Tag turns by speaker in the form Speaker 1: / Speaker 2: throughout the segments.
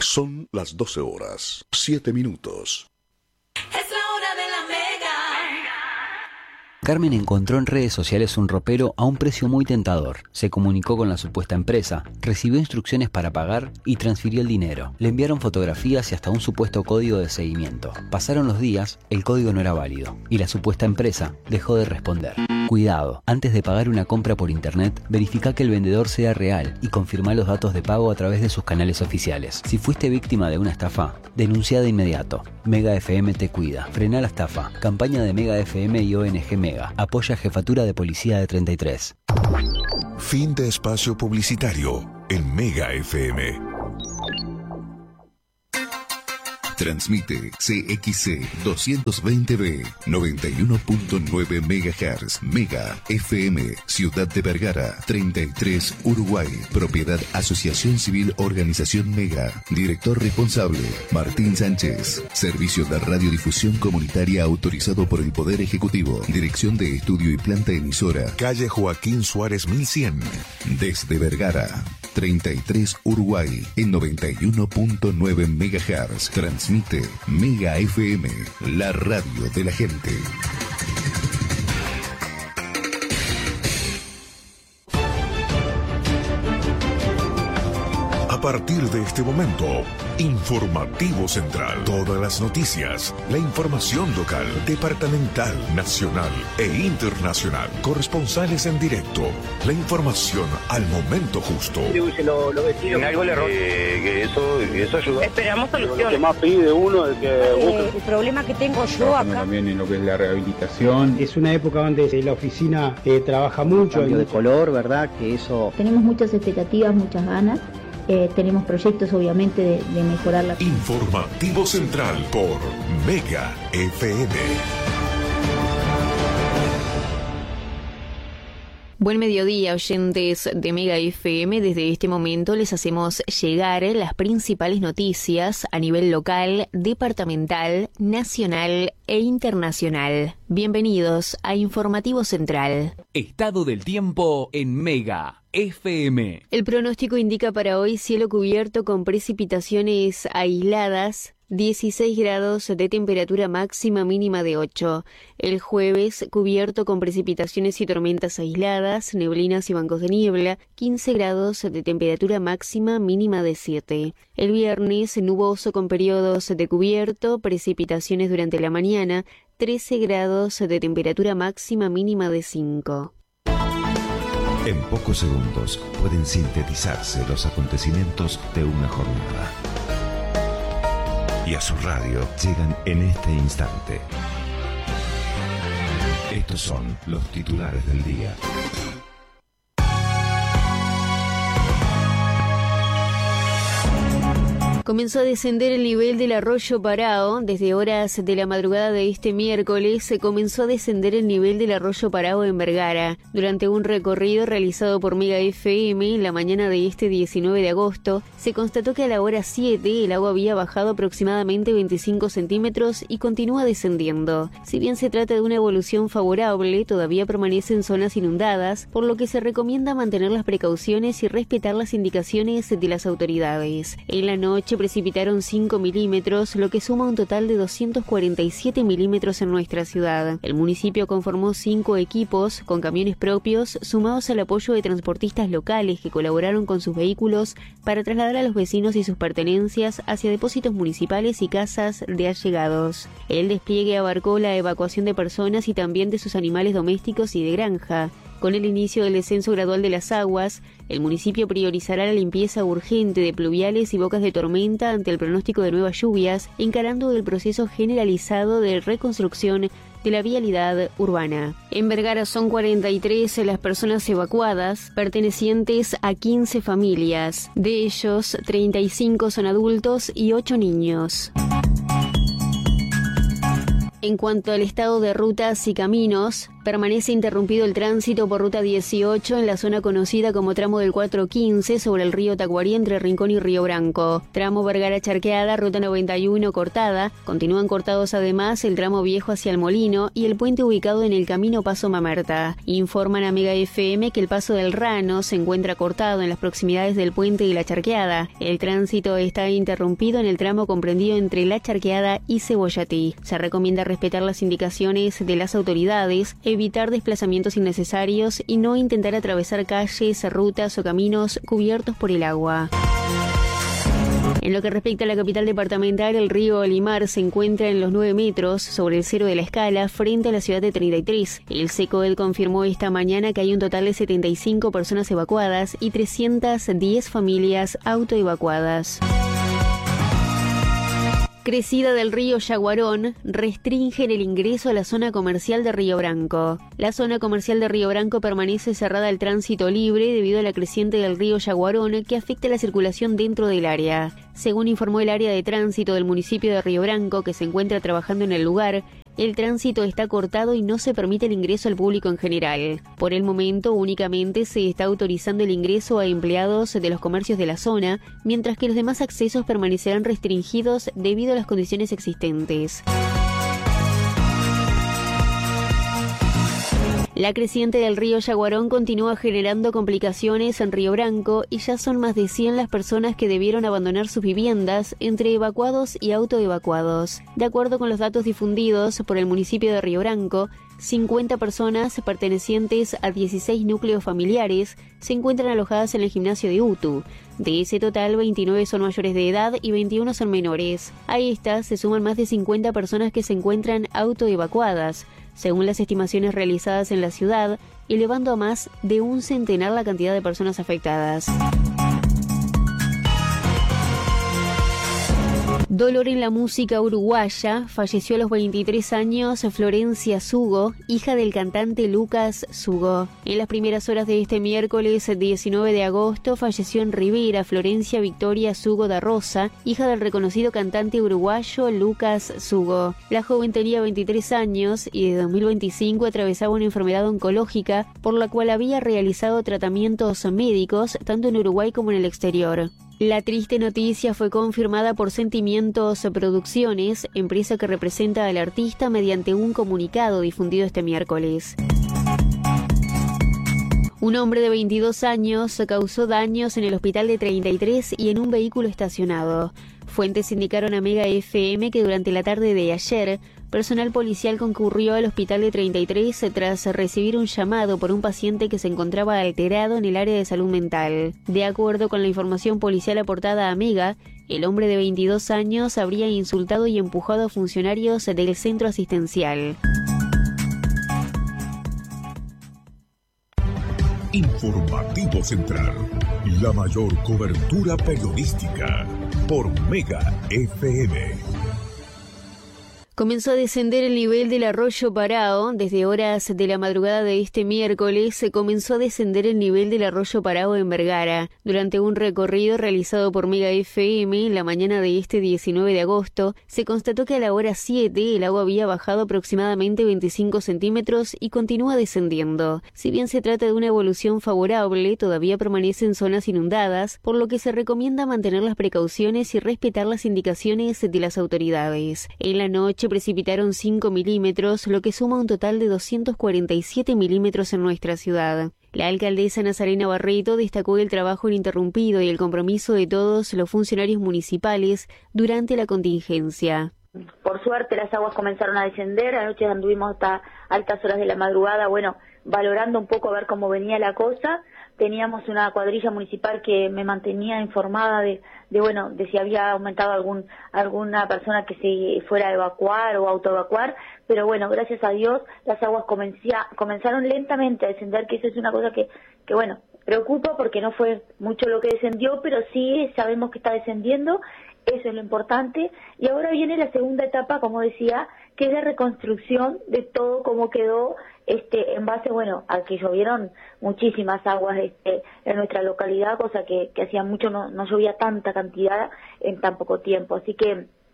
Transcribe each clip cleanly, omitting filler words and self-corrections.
Speaker 1: Son las 12 horas, 7 minutos.
Speaker 2: Es la hora de la Mega.
Speaker 3: Carmen encontró en redes sociales un ropero a un precio muy tentador. Se comunicó con la supuesta empresa, recibió instrucciones para pagar y transfirió el dinero. Le enviaron fotografías y hasta un supuesto código de seguimiento. Pasaron los días, el código no era válido y la supuesta empresa dejó de responder. Cuidado, antes de pagar una compra por internet, verifica que el vendedor sea real y confirma los datos de pago a través de sus canales oficiales. Si fuiste víctima de una estafa, denuncia de inmediato. Mega FM te cuida. Frena la estafa. Campaña de Mega FM y ONG Mega. Apoya Jefatura de Policía de 33.
Speaker 1: Fin de espacio publicitario en Mega FM.
Speaker 4: Transmite CXC 220B 91.9 MHz. Mega FM, Ciudad de Vergara, 33, Uruguay. Propiedad Asociación Civil Organización Mega. Director responsable Martín Sánchez. Servicio de radiodifusión comunitaria autorizado por el Poder Ejecutivo. Dirección de Estudio y Planta Emisora.
Speaker 1: Calle Joaquín Suárez 1100.
Speaker 4: Desde Vergara, 33, Uruguay, en 91.9 MHz. Transmite Mega FM, la radio de la gente.
Speaker 1: A partir de este momento, Informativo Central. Todas las noticias, la información local, departamental, nacional e internacional. Corresponsales en directo. La información al momento justo.
Speaker 5: En algo le error. Que eso ayuda.
Speaker 6: Esperamos soluciones.
Speaker 5: Lo que más pide uno es que
Speaker 6: el problema que tengo yo acá.
Speaker 7: También en lo que es la rehabilitación.
Speaker 8: Es una época donde la oficina trabaja mucho.
Speaker 9: Cambio de color, ¿verdad? Que eso.
Speaker 10: Tenemos muchas expectativas, muchas ganas. Tenemos proyectos obviamente de mejorar la...
Speaker 1: Informativo Central por Mega FM.
Speaker 11: Buen mediodía, oyentes de Mega FM. Desde este momento les hacemos llegar las principales noticias a nivel local, departamental, nacional e internacional. Bienvenidos a Informativo Central.
Speaker 12: Estado del tiempo en Mega FM.
Speaker 11: El pronóstico indica para hoy cielo cubierto con precipitaciones aisladas, 16 grados de temperatura máxima, mínima de 8. El jueves, cubierto con precipitaciones y tormentas aisladas, neblinas y bancos de niebla, 15 grados de temperatura máxima, mínima de 7. El viernes, nuboso con periodos de cubierto, precipitaciones durante la mañana, 13 grados de temperatura máxima, mínima de 5.
Speaker 13: En pocos segundos pueden sintetizarse los acontecimientos de una jornada. Y a su radio llegan en este instante. Estos son los titulares del día.
Speaker 11: Comenzó a descender el nivel del arroyo Parao. Desde horas de la madrugada de este miércoles se comenzó a descender el nivel del arroyo Parao en Vergara. Durante un recorrido realizado por Mega FM en la mañana de este 19 de agosto, se constató que a la hora 7 el agua había bajado aproximadamente 25 centímetros y continúa descendiendo. Si bien se trata de una evolución favorable, todavía permanecen zonas inundadas, por lo que se recomienda mantener las precauciones y respetar las indicaciones de las autoridades. En la noche precipitaron 5 milímetros, lo que suma un total de 247 milímetros en nuestra ciudad. El municipio conformó 5 equipos con camiones propios, sumados al apoyo de transportistas locales que colaboraron con sus vehículos para trasladar a los vecinos y sus pertenencias hacia depósitos municipales y casas de allegados. El despliegue abarcó la evacuación de personas y también de sus animales domésticos y de granja. Con el inicio del descenso gradual de las aguas, el municipio priorizará la limpieza urgente de pluviales y bocas de tormenta ante el pronóstico de nuevas lluvias, encarando el proceso generalizado de reconstrucción de la vialidad urbana. En Vergara son 43 las personas evacuadas, pertenecientes a 15 familias. De ellos, 35 son adultos y 8 niños. En cuanto al estado de rutas y caminos, Permanece interrumpido el tránsito por Ruta 18 en la zona conocida como tramo del 415 sobre el río Tacuarí entre Rincón y Río Branco. Tramo Vergara-Charqueada, Ruta 91 cortada. Continúan cortados además el tramo viejo hacia el Molino y el puente ubicado en el camino Paso Mamerta. Informan a Mega FM que el paso del Rano se encuentra cortado en las proximidades del puente y la Charqueada. El tránsito está interrumpido en el tramo comprendido entre la Charqueada y Cebollatí. Se recomienda respetar las indicaciones de las autoridades, evitar desplazamientos innecesarios y no intentar atravesar calles, rutas o caminos cubiertos por el agua. En lo que respecta a la capital departamental, el río Limar se encuentra en los 9 metros sobre el cero de la escala frente a la ciudad de 33. El SECOED confirmó esta mañana que hay un total de 75 personas evacuadas y 310 familias autoevacuadas. Crecida del río Yaguarón restringen el ingreso a la zona comercial de Río Branco. La zona comercial de Río Branco permanece cerrada al tránsito libre debido a la creciente del río Yaguarón que afecta la circulación dentro del área. Según informó el área de tránsito del municipio de Río Branco, que se encuentra trabajando en el lugar, el tránsito está cortado y no se permite el ingreso al público en general. Por el momento, únicamente se está autorizando el ingreso a empleados de los comercios de la zona, mientras que los demás accesos permanecerán restringidos debido a las condiciones existentes. La creciente del río Yaguarón continúa generando complicaciones en Río Branco y ya son más de 100 las personas que debieron abandonar sus viviendas entre evacuados y autoevacuados. De acuerdo con los datos difundidos por el municipio de Río Branco, 50 personas pertenecientes a 16 núcleos familiares se encuentran alojadas en el gimnasio de Utu. De ese total, 29 son mayores de edad y 21 son menores. A estas se suman más de 50 personas que se encuentran autoevacuadas, según las estimaciones realizadas en la ciudad, elevando a más de un centenar la cantidad de personas afectadas. Dolor en la música uruguaya. Falleció a los 23 años Florencia Sugo, hija del cantante Lucas Sugo. En las primeras horas de este miércoles 19 de agosto falleció en Rivera Florencia Victoria Sugo da Rosa, hija del reconocido cantante uruguayo Lucas Sugo. La joven tenía 23 años y de 2025 atravesaba una enfermedad oncológica por la cual había realizado tratamientos médicos tanto en Uruguay como en el exterior. La triste noticia fue confirmada por Sentimientos Producciones, empresa que representa al artista, mediante un comunicado difundido este miércoles. Un hombre de 22 años causó daños en el hospital de 33 y en un vehículo estacionado. Fuentes indicaron a Mega FM que durante la tarde de ayer, personal policial concurrió al hospital de 33 tras recibir un llamado por un paciente que se encontraba alterado en el área de salud mental. De acuerdo con la información policial aportada a Mega, el hombre de 22 años habría insultado y empujado a funcionarios del centro asistencial.
Speaker 1: Informativo Central, la mayor cobertura periodística por Mega FM.
Speaker 11: Comenzó a descender el nivel del arroyo Parao. Desde horas de la madrugada de este miércoles se comenzó a descender el nivel del arroyo Parao en Vergara. Durante un recorrido realizado por Mega FM en la mañana de este 19 de agosto, se constató que a la hora 7 el agua había bajado aproximadamente 25 centímetros y continúa descendiendo. Si bien se trata de una evolución favorable, todavía permanecen zonas inundadas, por lo que se recomienda mantener las precauciones y respetar las indicaciones de las autoridades. En la noche precipitaron 5 milímetros, lo que suma un total de 247 milímetros en nuestra ciudad. La alcaldesa Nazarena Barreto destacó el trabajo ininterrumpido y el compromiso de todos los funcionarios municipales durante la contingencia.
Speaker 14: Por suerte las aguas comenzaron a descender, anoche anduvimos hasta altas horas de la madrugada, valorando un poco a ver cómo venía la cosa. Teníamos una cuadrilla municipal que me mantenía informada de si había aumentado alguna persona que se fuera a evacuar o autoevacuar, pero gracias a Dios las aguas comenzaron lentamente a descender, que eso es una cosa que preocupa porque no fue mucho lo que descendió, pero sí sabemos que está descendiendo. Eso es lo importante. Y ahora viene la segunda etapa, como decía, que es la reconstrucción de todo como quedó en base, a que llovieron muchísimas aguas en nuestra localidad, cosa que hacía mucho no llovía tanta cantidad en tan poco tiempo. Así que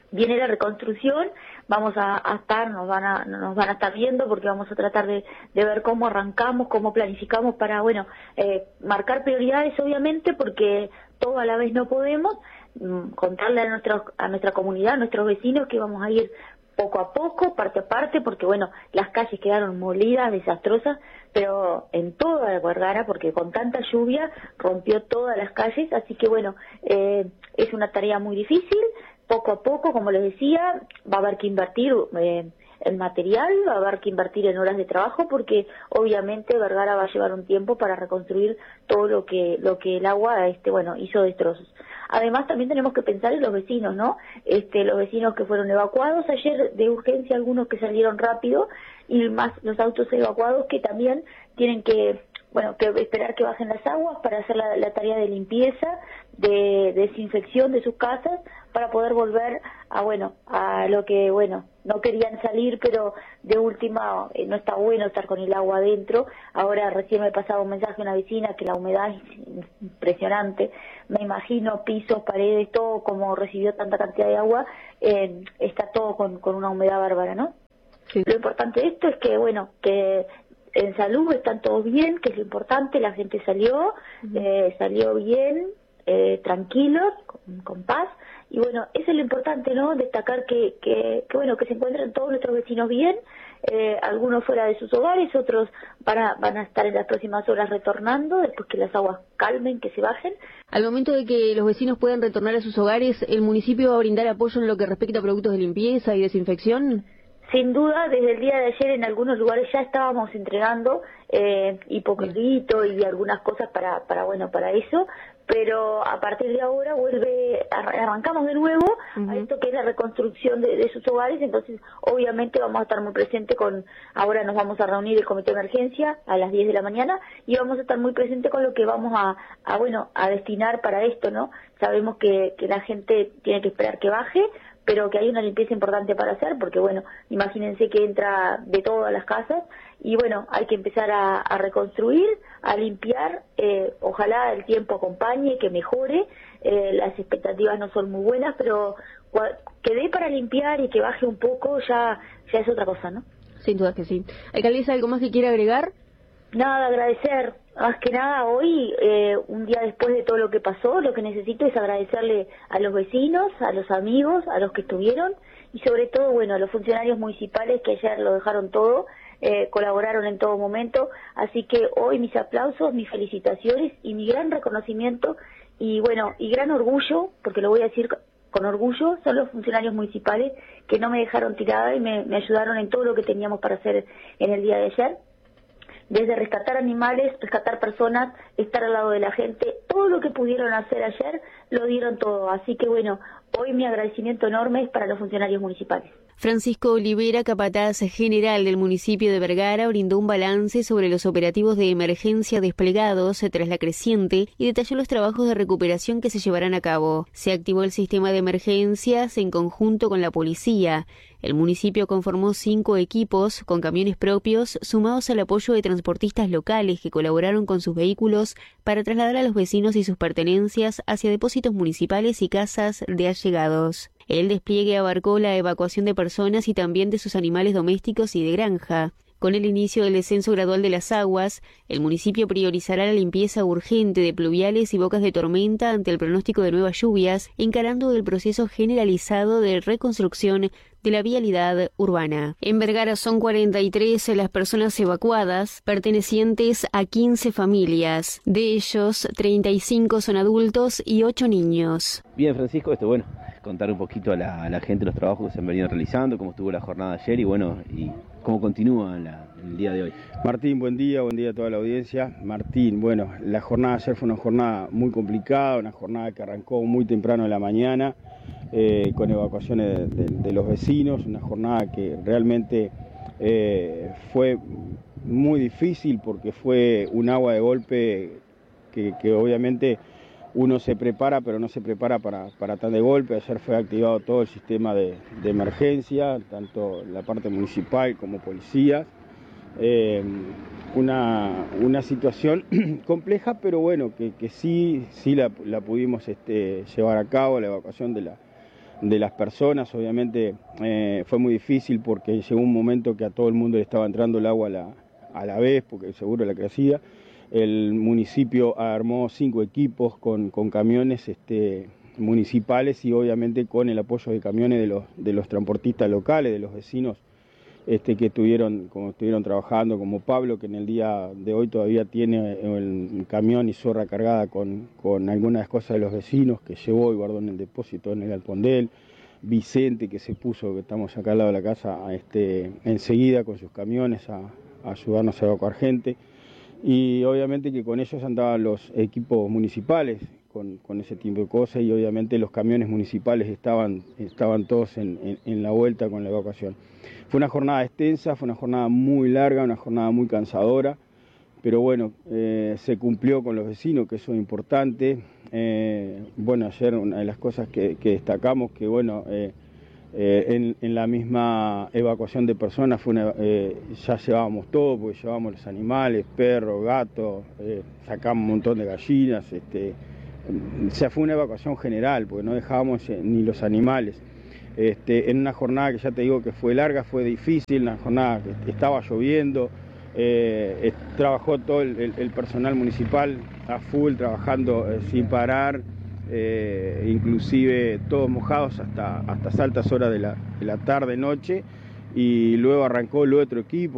Speaker 14: viene la reconstrucción, vamos a estar, nos van a estar viendo porque vamos a tratar de ver cómo arrancamos, cómo planificamos para, bueno, marcar prioridades obviamente porque todo a la vez no podemos, contarle a nuestra comunidad, a nuestros vecinos que vamos a ir poco a poco, parte a parte, porque bueno, las calles quedaron molidas, desastrosas, pero en toda Vergara, porque con tanta lluvia rompió todas las calles, así que bueno, es una tarea muy difícil, poco a poco, como les decía, va a haber que invertir en material, va a haber que invertir en horas de trabajo, porque obviamente Vergara va a llevar un tiempo para reconstruir todo lo que el agua hizo destrozos. Además también tenemos que pensar en los vecinos, ¿no? Los vecinos que fueron evacuados ayer de urgencia, algunos que salieron rápido, y más los autos evacuados que también tienen que esperar que bajen las aguas para hacer la tarea de limpieza, de desinfección de sus casas, para poder volver a lo que, no querían salir, pero de última no está bueno estar con el agua adentro. Ahora recién me pasaba un mensaje a una vecina que la humedad es impresionante, me imagino pisos, paredes, todo como recibió tanta cantidad de agua, está todo con una humedad bárbara, ¿no? Sí. Lo importante de esto es que en salud están todos bien, que es lo importante, la gente salió bien, tranquilos, con paz, y bueno, eso es lo importante, ¿no? Destacar que se encuentran todos nuestros vecinos bien, algunos fuera de sus hogares, otros van a estar en las próximas horas retornando, después que las aguas calmen, que se bajen.
Speaker 11: Al momento de que los vecinos puedan retornar a sus hogares, ¿el municipio va a brindar apoyo en lo que respecta a productos de limpieza y desinfección?
Speaker 14: Sin duda, desde el día de ayer en algunos lugares ya estábamos entregando hipoclorito y algunas cosas para eso, pero a partir de ahora arrancamos de nuevo a esto que es la reconstrucción de sus hogares, entonces obviamente vamos a estar muy presentes ahora nos vamos a reunir el comité de emergencia a las 10 de la mañana y vamos a estar muy presentes con lo que vamos a destinar para esto, ¿no? Sabemos que la gente tiene que esperar que baje, pero que hay una limpieza importante para hacer, porque imagínense que entra de todas las casas, y hay que empezar a reconstruir, a limpiar, ojalá el tiempo acompañe, que mejore, las expectativas no son muy buenas, pero que dé para limpiar y que baje un poco ya es otra cosa, ¿no?
Speaker 11: Sin duda que sí. Alcaldesa, ¿algo más que quiera agregar?
Speaker 14: Nada, agradecer. Más que nada hoy, un día después de todo lo que pasó, lo que necesito es agradecerle a los vecinos, a los amigos, a los que estuvieron y sobre todo, a los funcionarios municipales que ayer lo dejaron todo, colaboraron en todo momento. Así que hoy mis aplausos, mis felicitaciones y mi gran reconocimiento y gran orgullo, porque lo voy a decir con orgullo, son los funcionarios municipales que no me dejaron tirada y me ayudaron en todo lo que teníamos para hacer en el día de ayer. Desde rescatar animales, rescatar personas, estar al lado de la gente, todo lo que pudieron hacer ayer lo dieron todo. Así que hoy mi agradecimiento enorme es para los funcionarios municipales.
Speaker 11: Francisco Olivera, capataz general del municipio de Vergara, brindó un balance sobre los operativos de emergencia desplegados tras la creciente y detalló los trabajos de recuperación que se llevarán a cabo. Se activó el sistema de emergencias en conjunto con la policía. El municipio conformó 5 equipos con camiones propios, sumados al apoyo de transportistas locales que colaboraron con sus vehículos para trasladar a los vecinos y sus pertenencias hacia depósitos municipales y casas de allegados. El despliegue abarcó la evacuación de personas y también de sus animales domésticos y de granja. Con el inicio del descenso gradual de las aguas, el municipio priorizará la limpieza urgente de pluviales y bocas de tormenta ante el pronóstico de nuevas lluvias, encarando el proceso generalizado de reconstrucción de la vialidad urbana. En Vergara son 43 las personas evacuadas, pertenecientes a 15 familias. De ellos, 35 son adultos y 8 niños.
Speaker 15: Bien, Francisco, contar un poquito a la gente los trabajos que se han venido realizando, cómo estuvo la jornada ayer y cómo continúa el día de hoy.
Speaker 8: Martín, buen día a toda la audiencia. Martín, la jornada ayer fue una jornada muy complicada, una jornada que arrancó muy temprano en la mañana, con evacuaciones de los vecinos, una jornada que realmente fue muy difícil porque fue un agua de golpe que obviamente uno se prepara, pero no se prepara para tan de golpe. Ayer fue activado todo el sistema de emergencia, tanto la parte municipal como policías. Una situación compleja, pero que sí la pudimos llevar a cabo, la evacuación de las personas. Obviamente fue muy difícil porque llegó un momento que a todo el mundo le estaba entrando el agua a la vez, porque el seguro la crecía. El municipio armó 5 equipos con camiones municipales y obviamente con el apoyo de camiones de los transportistas locales, de los vecinos que estuvieron trabajando, como Pablo, que en el día de hoy todavía tiene el camión y zorra cargada con algunas cosas de los vecinos que llevó y guardó en el depósito en el galpón de él. Vicente, que se puso, que estamos acá al lado de la casa, enseguida con sus camiones a ayudarnos a evacuar gente. Y obviamente que con ellos andaban los equipos municipales con ese tipo de cosas, y obviamente los camiones municipales estaban todos en la vuelta con la evacuación. Fue una jornada extensa, fue una jornada muy larga, una jornada muy cansadora, pero bueno, se cumplió con los vecinos, que eso es importante. Bueno, ayer una de las cosas que destacamos, que bueno, en la misma evacuación de personas ya llevábamos todo, porque llevábamos los animales, perros, gatos, sacamos un montón de gallinas, o sea, fue una evacuación general, porque no dejábamos ni los animales. En una jornada que ya te digo que fue larga, fue difícil, una jornada que estaba lloviendo, trabajó todo el personal municipal a full, trabajando sin parar, inclusive todos mojados hasta altas horas de la tarde, noche, y luego arrancó el otro equipo.